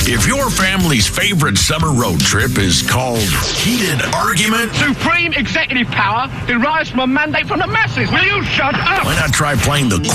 If your family's favorite summer road trip is called heated argument, Supreme executive power derives from a mandate from the masses. Will you shut up? why not try playing the